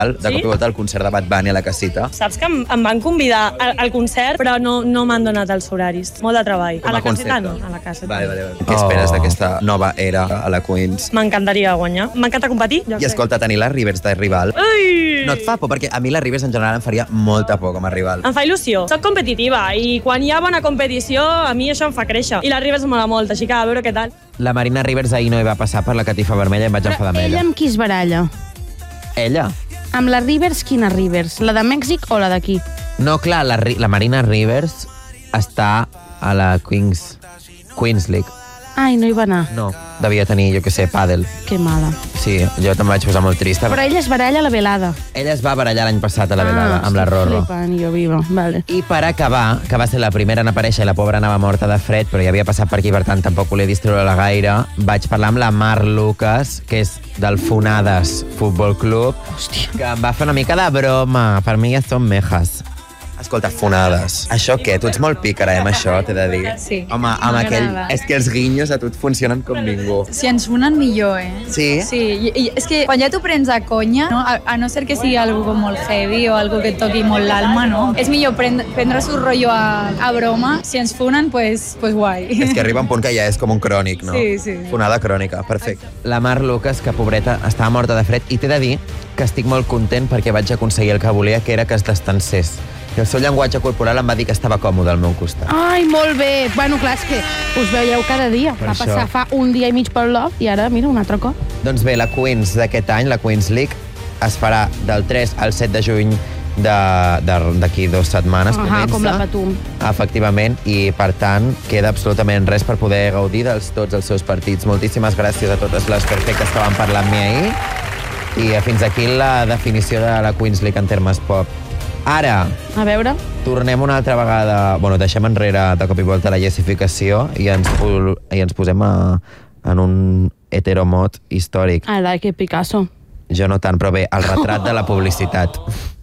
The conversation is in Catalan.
de cop i volta al concert de Bad Bunny a la casita. Saps que em van convidar al concert, però no m'han donat els horaris. Molt de treball. A la caseta no, a la caseta. Vale. Què esperes d'aquesta nova era a la Queens? M'encantaria guanyar. M'encanta competir. I escolta, tenir la Rivers de rival. Ai! No et fa por? Perquè a mi la Rivers en general em faria molta por com a rival. Em fa il·lusió. Soc competitiva i quan hi ha bona competició, a mi això em fa créixer. I la Rivers mola molt, així que a veure què tal. La Marina Rivers ahir no hi va passar per la catifa vermella i em vaig enfadar amb Ella ella. amb qui es baralla? Ella? Amb la Rivers, quina Rivers? La de Mèxic o la d'aquí? No, clar, la Marina Rivers està a la Queens League. Ai, no hi va anar. No, devia tenir, jo què sé, pàdel. Que mala. Sí, jo també vaig posar molt trista. Però ella es baralla a la velada. Ella es va barallar l'any passat a la velada, amb la Rorro. Flipant, jo viva. Vale. I per acabar, que va ser la primera en aparèixer i la pobra anava morta de fred, però ja havia passat per aquí, per tant tampoc volia distreure-la gaire, vaig parlar amb la Mar Lucas, que és del Fonades Futbol Club, que em va fer una mica de broma. Per mi ja són mejas. Escolta, Fonades. Això què? Tu ets molt pícara, amb això, t'he de dir. Sí. Home, amb aquell... És que els guinyos a tu et funcionen com ningú. Si ens unen millor, Sí? Sí, i és que quan ja t'ho prens a conya, no? A no ser que sigui algo com molt heavy o algo que et toqui molt l'alma, no? És millor prendre-s'ho rotllo a broma. Si ens funen, pues guai. És que arriba un punt que ja és com un crònic, no? Sí. Fonada crònica, perfecte. La Mar Lucas, que pobreta, estava morta de fred, i t'he de dir que estic molt content perquè vaig aconseguir el que volia, que era que es destansés. I el seu llenguatge corporal em va dir que estava còmode al meu costat. Ai, molt bé. Bueno, clar, és que us veieu cada dia. Per Va això. passar fa un dia i mig pel Love i ara, mira, un altre cop. Doncs bé, la Queens d'aquest any, la Queens League, es farà del 3 al 7 de juny d'aquí 2 setmanes. Com la Patum. Efectivament, i per tant queda absolutament res per poder gaudir tots els seus partits. Moltíssimes gràcies a totes les perfectes que van parlar amb mi ahir. I fins aquí la definició de la Queens League en termes pop. Ara, A veure. tornem una altra vegada... Bueno, deixem enrere de cop i volta la jessificació i ens posem en un heteromot històric. I like it, Picasso. Jo no tant, però bé, el retrat de la publicitat.